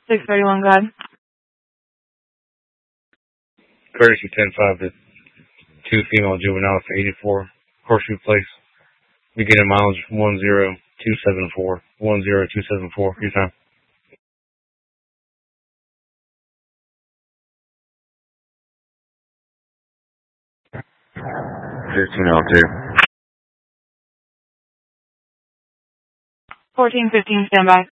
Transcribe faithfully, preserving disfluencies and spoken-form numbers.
six thirty-one, go ahead. Courtesy ten five to two female juveniles to eighty-four Horseshoe Place. Beginning mileage one zero two seven four. one zero two seven four. Your time. fifteen oh two. fourteen fifteen, stand by.